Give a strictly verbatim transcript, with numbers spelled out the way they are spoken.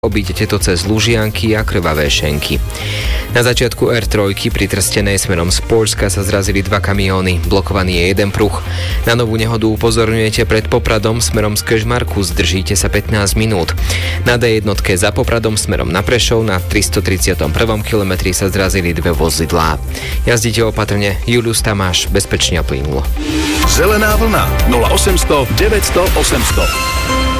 Obídete to cez Lužianky a Krvavé Šenky. Na začiatku er tri pri Trstenej smerom z Poľska sa zrazili dva kamióny, blokovaný je jeden pruh. Na novú nehodu upozorňujete pred Popradom smerom z Kežmarku, zdržíte sa pätnásť minút. Na dé jedna za Popradom smerom na Prešov na tristotridsiatom prvom kilometri sa zrazili dve vozidlá. Jazdite opatrne, Julius Tamáš, bezpečne a plynulo. Zelená vlna nula osemsto deväťsto osemsto.